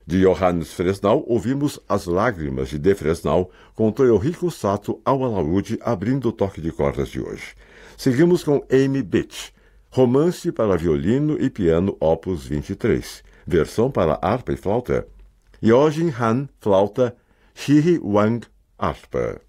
De Johannes Fresnel, ouvimos As Lágrimas de Fresnel, com Toyohiko Sato ao alaúde, abrindo o toque de cordas de hoje. Seguimos com Amy Beach, Romance para violino e piano opus 23, versão para harpa e flauta. Yojin Han, flauta, Shiri Wang, harpa.